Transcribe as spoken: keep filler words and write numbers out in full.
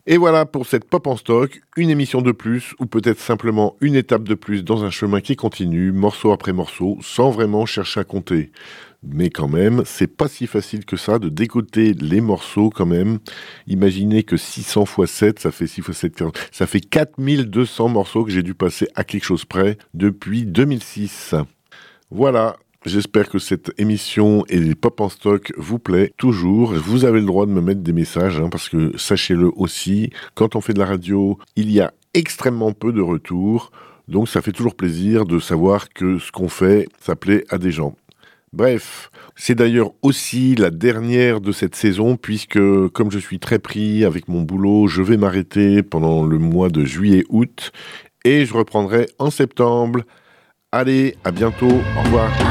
Et voilà pour cette Pop en stock, une émission de plus ou peut-être simplement une étape de plus dans un chemin qui continue, morceau après morceau, sans vraiment chercher à compter. Mais quand même, c'est pas si facile que ça de décoder les morceaux quand même. Imaginez que six cents fois sept, ça fait six fois sept, quarante, ça fait quatre mille deux cents morceaux que j'ai dû passer à quelque chose près depuis deux mille six. Voilà. J'espère que cette émission et les pop en stock vous plaît toujours. Vous avez le droit de me mettre des messages, hein, parce que sachez-le aussi, quand on fait de la radio, il y a extrêmement peu de retours. Donc ça fait toujours plaisir de savoir que ce qu'on fait, ça plaît à des gens. Bref, c'est d'ailleurs aussi la dernière de cette saison, puisque comme je suis très pris avec mon boulot, je vais m'arrêter pendant le mois de juillet-août et je reprendrai en septembre. Allez, à bientôt, au revoir.